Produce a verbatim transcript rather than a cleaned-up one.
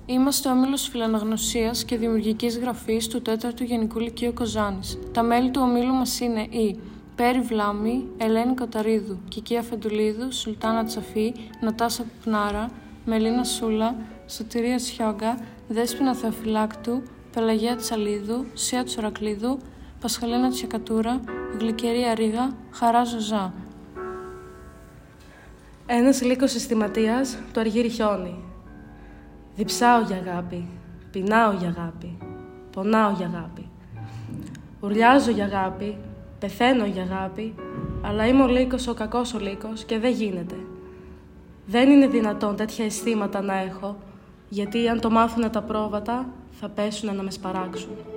Είμαστε ο Όμιλος Φιλαναγνωσίας και Δημιουργικής Γραφής του τέταρτου Γενικού Λυκείου Κοζάνης. Τα μέλη του ομίλου μας είναι η Πέρι Βλάμη, Ελένη Κοταρίδου, Κικία Φεντουλίδου, Σουλτάνα Τσαφή, Νατάσα Πουπνάρα, Μελίνα Σούλα, Σωτηρία Σιόγκα, Δέσποινα Θεοφυλάκτου, Πελαγία Τσαλίδου, Σία Τσορακλίδου, Πασχαλίνα Τσιακατούρα, Γλυκερία Ρίγα, Χαρά Ζωζά. Ένας λύκος συστηματίας του Αργύρι Χιόνι. Διψάω για αγάπη, πεινάω για αγάπη, πονάω για αγάπη. Ουρλιάζω για αγάπη, πεθαίνω για αγάπη, αλλά είμαι ο λύκος ο κακός ο λύκος και δεν γίνεται. Δεν είναι δυνατόν τέτοια αισθήματα να έχω, γιατί αν το μάθουνε τα πρόβατα θα πέσουνε να με σπαράξουν.